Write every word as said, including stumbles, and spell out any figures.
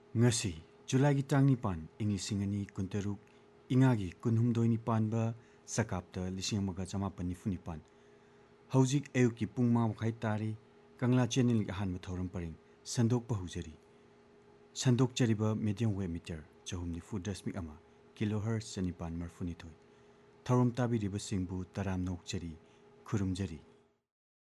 ngasi July gi tang nipan ing lising ani kunteruk ingagi kunhumdoi nipan ba sakapta lising amaga chamapan nifu nipan hauzik ayuki pung ma makhai tari kangla channel gi han mathoram paring sandok pa hujari sandok chariba medium wave meter chahum nifu dasmik ama kilohertz chanipan marfuni thoi thorom tabi riba singbu taram nok chari khurumjari